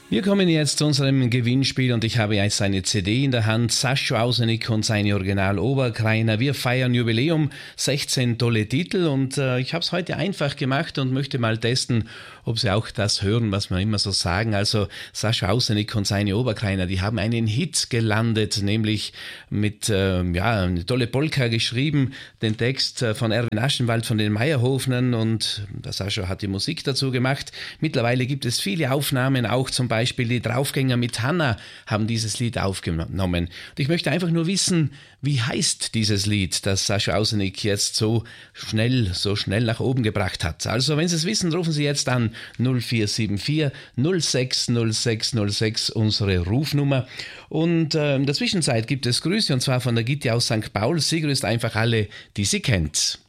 Wir kommen jetzt zu unserem Gewinnspiel und ich habe jetzt eine CD in der Hand, Sascho Ausenik und seine Original Oberkreiner. Wir feiern Jubiläum, 16 tolle Titel und ich habe es heute einfach gemacht und möchte mal testen, ob Sie auch das hören, was wir immer so sagen. Also Sascho Ausenik und seine Oberkreiner, die haben einen Hit gelandet, nämlich mit eine tolle Polka geschrieben, den Text von Erwin Aschenwald von den Meierhofnern und der Sascho hat die Musik dazu gemacht. Mittlerweile gibt es viele Aufnahmen, auch zum Beispiel die Draufgänger mit Hanna haben dieses Lied aufgenommen. Und ich möchte einfach nur wissen, wie heißt dieses Lied, das Sascho Ausenik jetzt so schnell nach oben gebracht hat. Also wenn Sie es wissen, rufen Sie jetzt an 0474 06 06 06, unsere Rufnummer. Und in der Zwischenzeit gibt es Grüße und zwar von der Gitti aus St. Paul. Sie grüßt einfach alle, die sie kennt.